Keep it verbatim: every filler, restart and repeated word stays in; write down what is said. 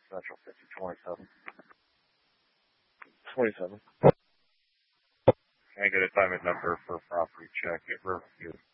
Central fifty twenty-seven. twenty-seven. Can I get a diamond number for property check at Riverview?